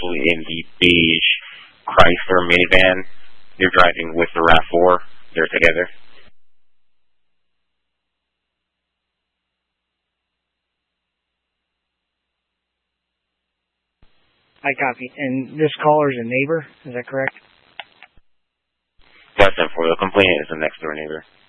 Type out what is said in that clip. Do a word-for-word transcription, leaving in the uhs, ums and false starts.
actually in the beige Chrysler minivan. You're driving with the RAV four. They're together. I copy. And this caller is a neighbor, is that correct? That's it for the complainant is the next door neighbor.